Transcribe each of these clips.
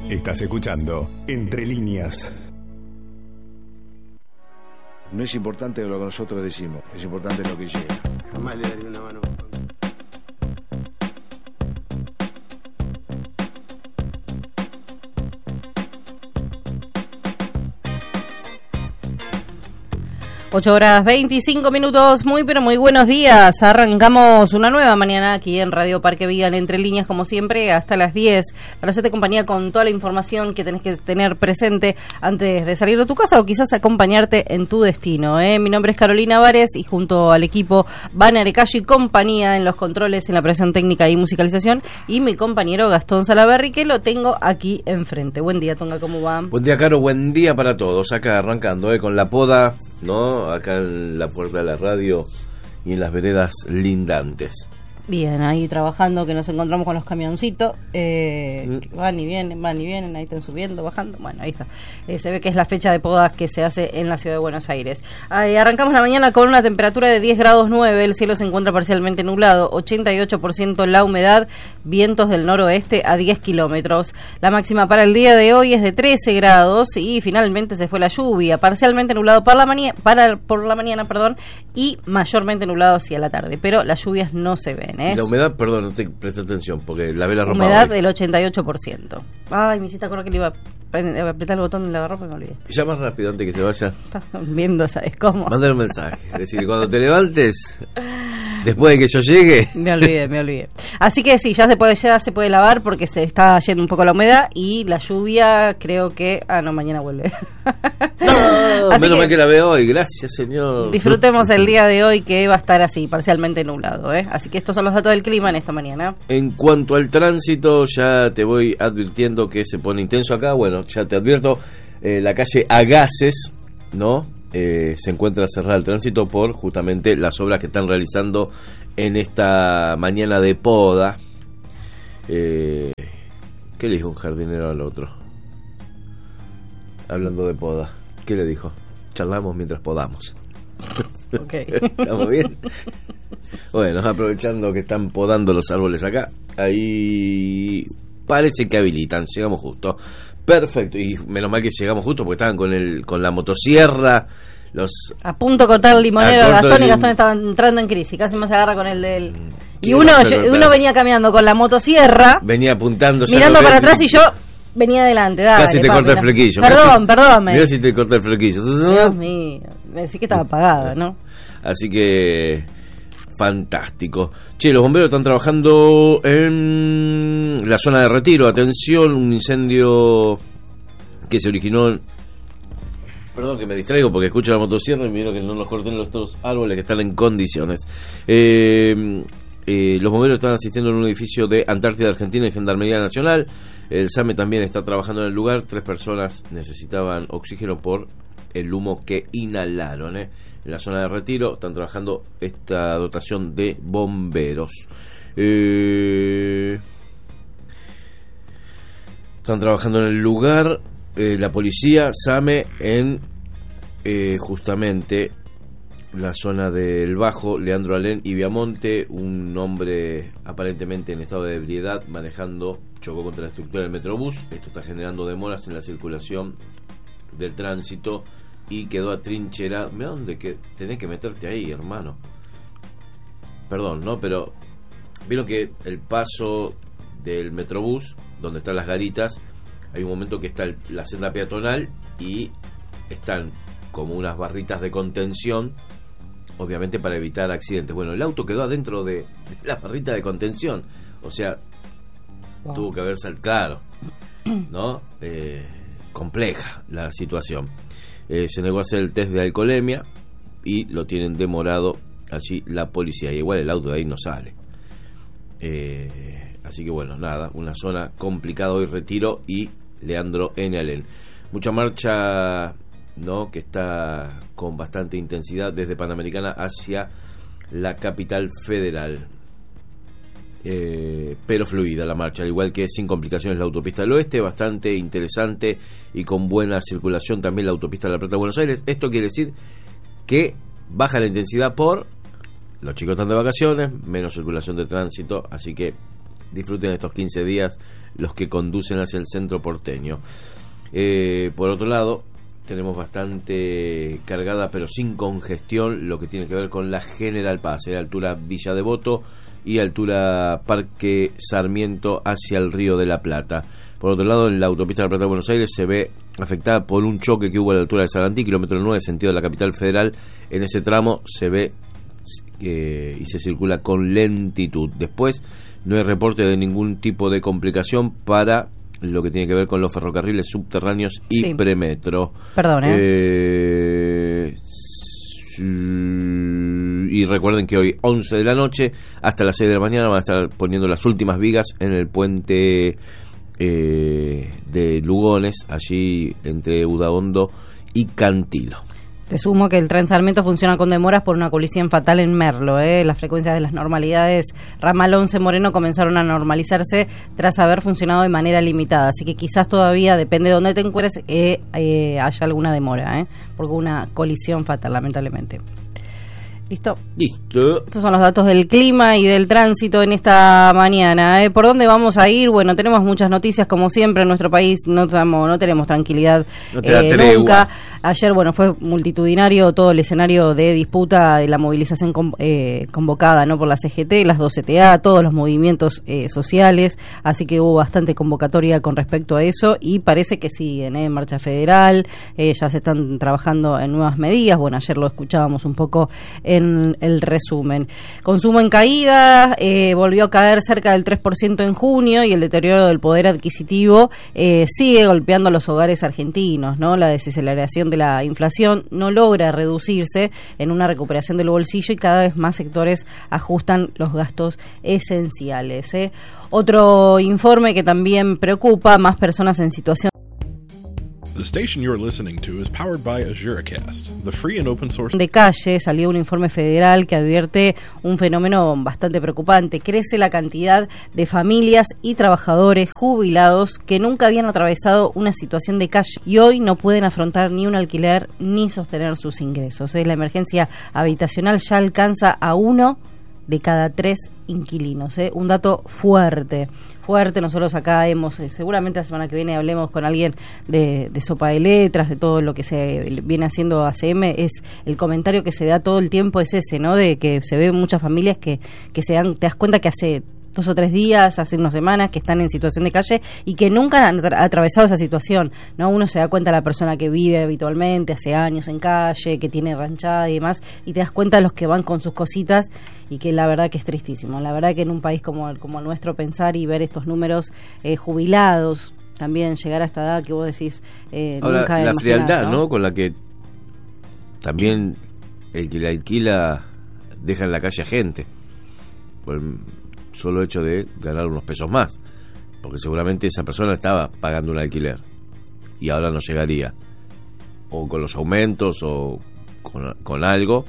Estás escuchando Entre Líneas. No es importante lo que nosotros decimos, es importante lo que llega. Jamás le daría una mano. 8:25, muy pero muy buenos días. Arrancamos una nueva mañana aquí en Radio Parque Vida en Entre Líneas, como siempre, hasta las 10, para hacerte compañía con toda la información que tenés que tener presente antes de salir de tu casa o quizás acompañarte en tu destino. Mi nombre es Carolina Vares y junto al equipo Van Arecayo y compañía en los controles, en la operación técnica y musicalización, y mi compañero Gastón Salaverry, que lo tengo aquí enfrente. Buen día, Tonga, ¿cómo va? Buen día, Caro, buen día para todos. Acá arrancando con la poda, ¿no? Acá en la puerta de la radio y en las veredas lindantes. Bien, ahí trabajando, que nos encontramos con los camioncitos, que van y vienen, ahí están subiendo, bajando, bueno, ahí está. Se ve que es la fecha de podas que se hace en la ciudad de Buenos Aires. Arrancamos la mañana con una temperatura de 10 grados 9, el cielo se encuentra parcialmente nublado, 88% la humedad, vientos del noroeste a 10 kilómetros. La máxima para el día de hoy es de 13 grados y finalmente se fue la lluvia, parcialmente nublado por la mañana, y mayormente nublado hacia la tarde, pero las lluvias no se ven. La humedad, perdón, no te presté atención porque lavé la ropa. Humedad del 88%. Ay, me hiciste acordar que le iba a apretar el botón de lavarropa y me olvidé. Ya más rápido antes que se vaya. Estás viendo, ¿sabes cómo? Mandar un mensaje. Es decir, cuando te levantes, después de que yo llegue. Me olvidé. Así que sí, ya se puede lavar porque se está yendo un poco la humedad y la lluvia creo que... no, mañana vuelve. No, menos mal que la veo hoy, gracias señor. Disfrutemos el día de hoy que va a estar así, parcialmente nublado, Así que estos son los datos del clima en esta mañana. En cuanto al tránsito, ya te voy advirtiendo que se pone intenso acá. Bueno, ya te advierto, la calle Agaces, ¿no? Se encuentra cerrada el tránsito por justamente las obras que están realizando en esta mañana de poda. ¿Qué le dijo un jardinero al otro? Hablando de poda, ¿qué le dijo? Charlamos mientras podamos. Ok. ¿Estamos bien? Bueno, aprovechando que están podando los árboles acá, ahí parece que habilitan, llegamos justo. Perfecto, y menos mal que llegamos justo porque estaban con la motosierra, a punto de cortar el limonero Gastón, y Gastón estaba entrando en crisis, casi más se agarra con el del... Y uno venía caminando con la motosierra, venía apuntando, mirando para atrás, y yo venía adelante, dale. Casi te corta el flequillo. Perdón. Mira si te corta el flequillo. Dios mío, me decía que estaba apagada, ¿no? Así que... fantástico. Che, los bomberos están trabajando en la zona de Retiro. Atención, un incendio que se originó... Perdón que me distraigo porque escucho la motosierra y miro que no nos corten los otros árboles que están en condiciones. Los bomberos están asistiendo en un edificio de Antártida Argentina y Gendarmería Nacional. El SAME también está trabajando en el lugar. 3 personas necesitaban oxígeno por el humo que inhalaron, En la zona de Retiro están trabajando esta dotación de bomberos. Están trabajando en el lugar la policía, SAME, en justamente la zona del Bajo, Leandro Alén y Viamonte. Un hombre aparentemente en estado de ebriedad chocó contra la estructura del Metrobús. Esto está generando demoras en la circulación del tránsito y quedó atrincherado. Mirá dónde tenés que meterte ahí, hermano. Perdón, ¿no? Pero vieron que el paso del Metrobús, donde están las garitas, hay un momento que está la senda peatonal y están como unas barritas de contención, obviamente para evitar accidentes. Bueno, el auto quedó adentro de la barrita de contención, o sea, tuvo que haber claro, ¿no? Compleja la situación. Se negó a hacer el test de alcoholemia y lo tienen demorado allí la policía, y igual el auto de ahí no sale. Así que bueno, nada, una zona complicada hoy, Retiro y Leandro N. Alén. Mucha marcha, ¿no?, que está con bastante intensidad desde Panamericana hacia la capital federal. Pero fluida la marcha, al igual que sin complicaciones la autopista del oeste, bastante interesante y con buena circulación también la autopista de La Plata de Buenos Aires. Esto quiere decir que baja la intensidad por los chicos están de vacaciones, menos circulación de tránsito, así que disfruten estos 15 días los que conducen hacia el centro porteño. Por otro lado, tenemos bastante cargada, pero sin congestión, lo que tiene que ver con la General Paz, altura Villa Devoto y altura Parque Sarmiento hacia el Río de la Plata. Por otro lado, en la autopista de La Plata de Buenos Aires se ve afectada por un choque que hubo a la altura de Sarandí, kilómetro 9, sentido de la capital federal. En ese tramo se ve y se circula con lentitud. Después no hay reporte de ningún tipo de complicación para lo que tiene que ver con los ferrocarriles subterráneos y premetro. Perdón, y recuerden que hoy 11 de la noche hasta las 6 de la mañana van a estar poniendo las últimas vigas en el puente de Lugones, allí entre Udaondo y Cantilo. Te sumo que el tren Sarmiento funciona con demoras por una colisión fatal en Merlo. Las frecuencias de las normalidades ramal 11 Moreno comenzaron a normalizarse tras haber funcionado de manera limitada. Así que quizás todavía, depende de dónde te encuentres, haya alguna demora, porque una colisión fatal, lamentablemente. ¿Listo? Listo. Estos son los datos del clima y del tránsito en esta mañana. ¿Por dónde vamos a ir? Bueno, tenemos muchas noticias, como siempre, en nuestro país no tenemos tranquilidad nunca. Ayer, fue multitudinario todo el escenario de disputa de la movilización convocada, ¿no?, por la CGT, las 2 CTA, todos los movimientos sociales, así que hubo bastante convocatoria con respecto a eso y parece que siguen en marcha federal, ya se están trabajando en nuevas medidas. Bueno, ayer lo escuchábamos un poco en el resumen. Consumo en caída, volvió a caer cerca del 3% en junio y el deterioro del poder adquisitivo sigue golpeando a los hogares argentinos, ¿no? La desaceleración de la inflación no logra reducirse en una recuperación del bolsillo y cada vez más sectores ajustan los gastos esenciales. Otro informe que también preocupa, más personas en situación The station you're listening to is powered by AzureCast, the free and open source de calle. Salió un informe federal que advierte un fenómeno bastante preocupante. Crece la cantidad de familias y trabajadores jubilados que nunca habían atravesado una situación de calle y hoy no pueden afrontar ni un alquiler ni sostener sus ingresos. La emergencia habitacional ya alcanza a 1 de cada 3 inquilinos. Un dato fuerte. Nosotros acá seguramente la semana que viene hablemos con alguien de Sopa de Letras, de todo lo que se viene haciendo ACM. Es el comentario que se da todo el tiempo es ese, ¿no? De que se ven muchas familias que te das cuenta que hace 2 o 3 días, hace unas semanas, que están en situación de calle y que nunca han atravesado esa situación, ¿no? Uno se da cuenta de la persona que vive habitualmente, hace años en calle, que tiene ranchada y demás, y te das cuenta de los que van con sus cositas y que la verdad que es tristísimo. La verdad que en un país como el nuestro pensar y ver estos números jubilados, también llegar a esta edad que vos decís ahora, nunca la frialdad, ¿no? Con la que también el que la alquila deja en la calle a gente por el solo hecho de ganar unos pesos más, porque seguramente esa persona estaba pagando un alquiler y ahora no llegaría, o con los aumentos o con algo.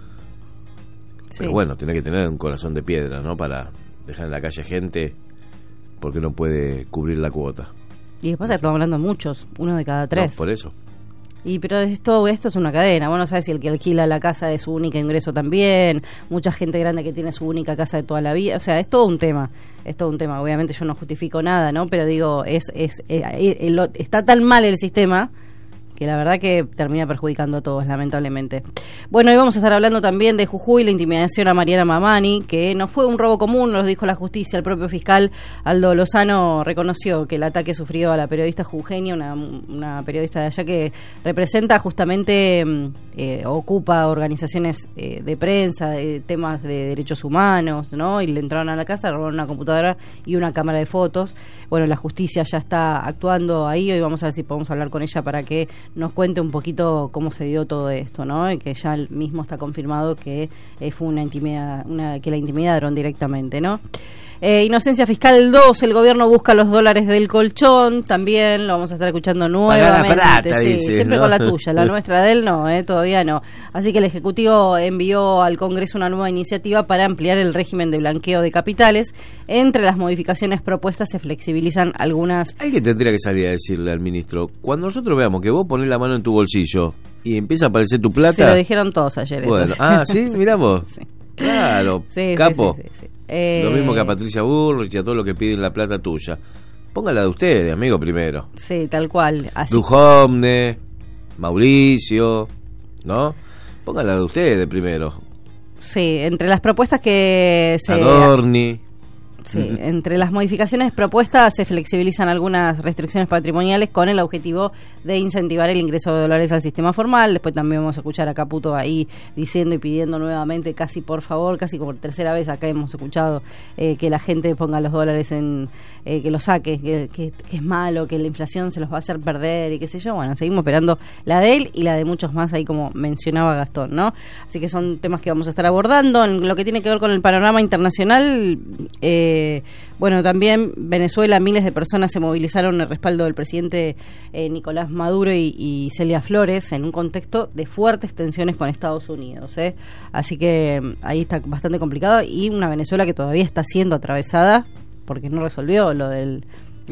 Sí. Pero bueno, tiene que tener un corazón de piedra, ¿no?, para dejar en la calle gente porque no puede cubrir la cuota. Y después estamos hablando de muchos, 1 de cada 3. No, por eso. Pero esto es una cadena. Bueno, sabes si el que alquila la casa es su único ingreso también, mucha gente grande que tiene su única casa de toda la vida. O sea, es todo un tema. Obviamente yo no justifico nada, ¿no? Pero digo, está tan mal el sistema que la verdad que termina perjudicando a todos, lamentablemente. Bueno, hoy vamos a estar hablando también de Jujuy, la intimidación a Mariana Mamani, que no fue un robo común, lo dijo la justicia. El propio fiscal Aldo Lozano reconoció que el ataque sufrido a la periodista jujeña, una periodista de allá que representa justamente, ocupa organizaciones de prensa, de temas de derechos humanos, ¿no? Y le entraron a la casa, robaron una computadora y una cámara de fotos. Bueno, la justicia ya está actuando ahí. Hoy vamos a ver si podemos hablar con ella para que nos cuente un poquito cómo se dio todo esto, ¿no? Y que ya mismo está confirmado que fue que la intimidaron directamente, ¿no? Inocencia fiscal 2, el gobierno busca los dólares del colchón, también lo vamos a estar escuchando nuevamente. Plata, sí, dices, siempre, ¿no?, con la tuya, la nuestra de él no, todavía no. Así que el Ejecutivo envió al Congreso una nueva iniciativa para ampliar el régimen de blanqueo de capitales. Entre las modificaciones propuestas se flexibilizan algunas. Alguien tendría que salir a decirle al ministro, cuando nosotros veamos que vos ponés la mano en tu bolsillo y empieza a aparecer tu plata. Se lo dijeron todos ayer. Bueno, sí, mirá vos. Sí. Claro, sí, capo. Sí. Lo mismo que a Patricia Bullrich y a todo lo que piden la plata tuya. Póngala de ustedes, amigo, primero. Sí, tal cual. Así. Duhovne, Mauricio, ¿no? Póngala de ustedes primero. Sí, entre las propuestas que se... Adorni. Sí, entre las modificaciones propuestas se flexibilizan algunas restricciones patrimoniales con el objetivo de incentivar el ingreso de dólares al sistema formal. Después también vamos a escuchar a Caputo ahí diciendo y pidiendo nuevamente, casi por favor, casi como tercera vez acá hemos escuchado que la gente ponga los dólares en... que los saque, que es malo, que la inflación se los va a hacer perder y qué sé yo. Bueno, seguimos esperando la de él y la de muchos más ahí como mencionaba Gastón, ¿no? Así que son temas que vamos a estar abordando. En lo que tiene que ver con el panorama internacional... bueno, también Venezuela, miles de personas se movilizaron en el respaldo del presidente Nicolás Maduro y Celia Flores en un contexto de fuertes tensiones con Estados Unidos, así que ahí está bastante complicado, y una Venezuela que todavía está siendo atravesada porque no resolvió lo del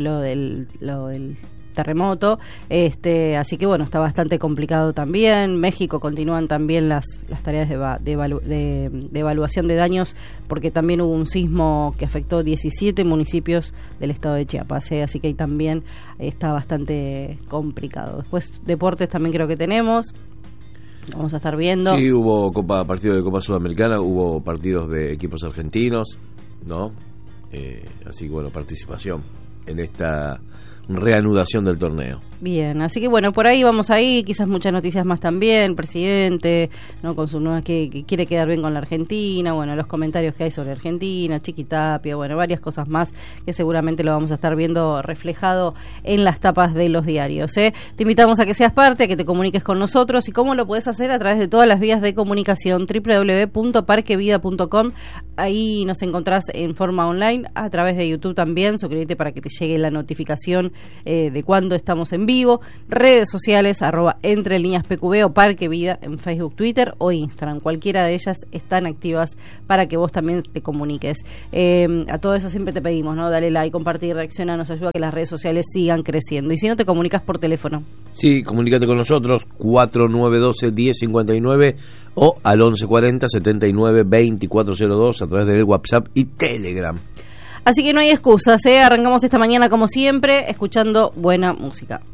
terremoto, así que bueno, está bastante complicado también. México continúan también las tareas de evaluación de daños, porque también hubo un sismo que afectó 17 municipios del estado de Chiapas, así que ahí también está bastante complicado. Después deportes también creo que tenemos, vamos a estar viendo. Sí, hubo partidos de Copa Sudamericana, hubo partidos de equipos argentinos, ¿no? Así que bueno, participación en esta reanudación del torneo. Bien, así que bueno, por ahí vamos ahí, quizás muchas noticias más también, presidente, ¿no? Con su nueva que quiere quedar bien con la Argentina, bueno, los comentarios que hay sobre Argentina, Chiquitapia, bueno, varias cosas más que seguramente lo vamos a estar viendo reflejado en las tapas de los diarios, Te invitamos a que seas parte, a que te comuniques con nosotros, y cómo lo puedes hacer a través de todas las vías de comunicación, www.parquevida.com, ahí nos encontrás en forma online, a través de YouTube también, suscríbete para que te llegue la notificación de cuando estamos en vivo, redes sociales, @entrelineaspqb o Parque Vida en Facebook, Twitter o Instagram, cualquiera de ellas están activas para que vos también te comuniques. A todo eso siempre te pedimos, ¿no? Dale like, compartir, reacciona, nos ayuda a que las redes sociales sigan creciendo. Y si no, te comunicas por teléfono. Sí, comunícate con nosotros, 4912-1059 o al 1140-79-2402 a través del WhatsApp y Telegram. Así que no hay excusas, Arrancamos esta mañana como siempre, escuchando buena música.